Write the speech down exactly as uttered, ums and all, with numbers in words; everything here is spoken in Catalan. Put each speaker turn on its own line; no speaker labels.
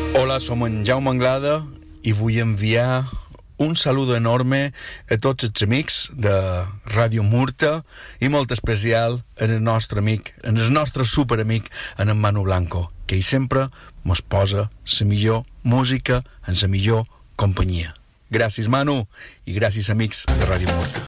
Hola, som en Jaume Anglada i vull enviar un saludo enorme a tots els amics de Ràdio Murta i molt especial en el nostre amic, en el nostre superamic, en en Manu Blanco, que ell sempre mos posa la millor música en la millor companyia. Gràcies, Manu, i gràcies, amics de Ràdio Murta.